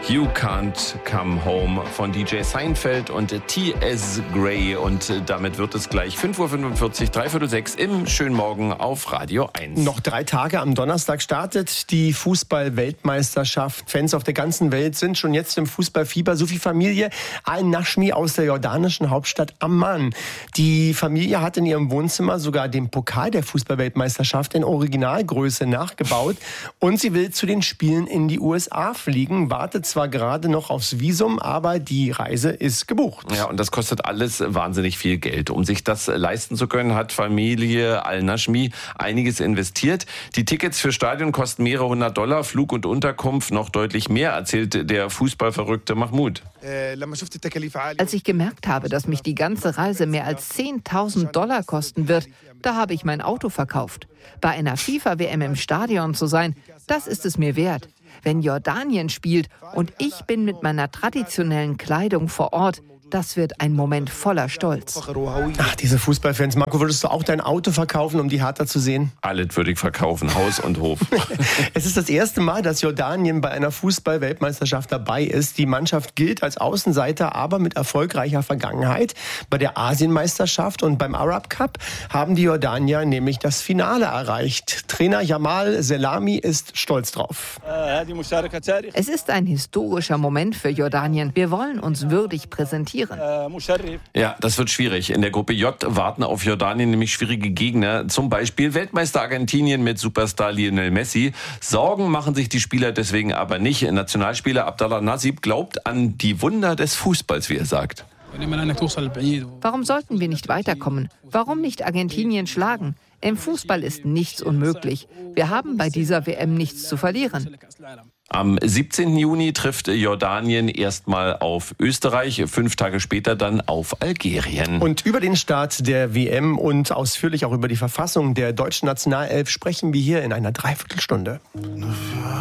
You Can't Come Home von DJ Seinfeld und T.S. Gray. Und damit wird es gleich 5.45 Uhr, 5:45 im schönen Morgen auf Radio 1. Noch 3 Tage, am Donnerstag startet die Fußball-Weltmeisterschaft. Fans auf der ganzen Welt sind schon jetzt im Fußballfieber. So wie Familie Al-Nashmi aus der jordanischen Hauptstadt Amman. Die Familie hat in ihrem Wohnzimmer sogar den Pokal der Fußball-Weltmeisterschaft in Originalgröße nachgebaut. Und sie will zu den Spielen in die USA fliegen, wartet zwar gerade noch aufs Visum, aber die Reise ist gebucht. Ja, und das kostet alles wahnsinnig viel Geld. Um sich das leisten zu können, hat Familie Al-Nashmi einiges investiert. Die Tickets für Stadion kosten mehrere $100, Flug und Unterkunft noch deutlich mehr, erzählt der Fußballverrückte Mahmoud. Als ich gemerkt habe, dass mich die ganze Reise mehr als $10.000 kosten wird, da habe ich mein Auto verkauft. Bei einer FIFA-WM im Stadion zu sein, das ist es mir wert. Wenn Jordanien spielt und ich bin mit meiner traditionellen Kleidung vor Ort, das wird ein Moment voller Stolz. Ach, diese Fußballfans. Marco, würdest du auch dein Auto verkaufen, um die Hertha zu sehen? Alles würde ich verkaufen, Haus und Hof. Es ist das erste Mal, dass Jordanien bei einer Fußball-Weltmeisterschaft dabei ist. Die Mannschaft gilt als Außenseiter, aber mit erfolgreicher Vergangenheit. Bei der Asienmeisterschaft und beim Arab Cup haben die Jordanier nämlich das Finale erreicht. Trainer Jamal Selami ist stolz drauf. Es ist ein historischer Moment für Jordanien. Wir wollen uns würdig präsentieren. Ja, das wird schwierig. In der Gruppe J warten auf Jordanien nämlich schwierige Gegner. Zum Beispiel Weltmeister Argentinien mit Superstar Lionel Messi. Sorgen machen sich die Spieler deswegen aber nicht. Nationalspieler Abdallah Nasib glaubt an die Wunder des Fußballs, wie er sagt. Warum sollten wir nicht weiterkommen? Warum nicht Argentinien schlagen? Im Fußball ist nichts unmöglich. Wir haben bei dieser WM nichts zu verlieren. Am 17. Juni trifft Jordanien erstmal auf Österreich, 5 Tage später dann auf Algerien. Und über den Start der WM und ausführlich auch über die Verfassung der deutschen Nationalelf sprechen wir hier in einer Dreiviertelstunde.